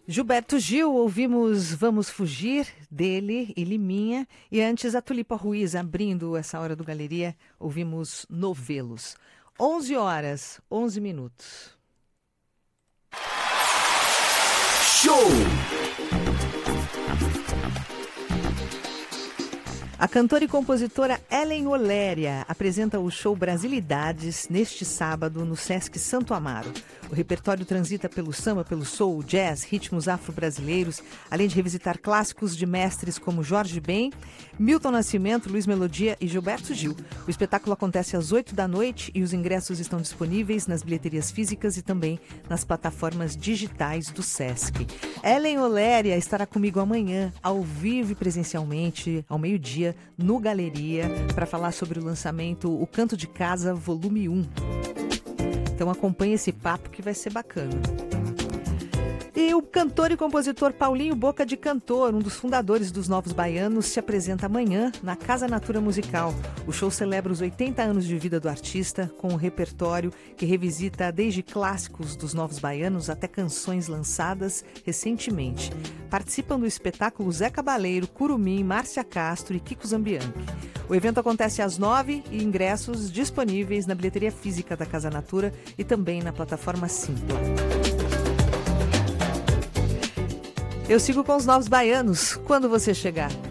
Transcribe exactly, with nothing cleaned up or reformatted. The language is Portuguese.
Gilberto Gil, ouvimos Vamos Fugir, dele e Liminha. E antes a Tulipa Ruiz, abrindo essa hora do Galeria, ouvimos Novelos. onze horas, onze minutos. Show! A cantora e compositora Ellen Oléria apresenta o show Brasilidades neste sábado no Sesc Santo Amaro. O repertório transita pelo samba, pelo soul, jazz, ritmos afro-brasileiros, além de revisitar clássicos de mestres como Jorge Ben, Milton Nascimento, Luiz Melodia e Gilberto Gil. O espetáculo acontece às oito da noite e os ingressos estão disponíveis nas bilheterias físicas e também nas plataformas digitais do Sesc. Ellen Oléria estará comigo amanhã, ao vivo e presencialmente, ao meio-dia, no Galeria, para falar sobre o lançamento O Canto de Casa, volume um. Então acompanhe esse papo que vai ser bacana. E o cantor e compositor Paulinho Boca de Cantor, um dos fundadores dos Novos Baianos, se apresenta amanhã na Casa Natura Musical. O show celebra os oitenta anos de vida do artista, com um repertório que revisita desde clássicos dos Novos Baianos até canções lançadas recentemente. Participam do espetáculo Zé Cabaleiro, Curumim, Márcia Castro e Kiko Zambianchi. O evento acontece às nove e ingressos disponíveis na bilheteria física da Casa Natura e também na plataforma Simpla. Eu sigo com os Novos Baianos quando você chegar.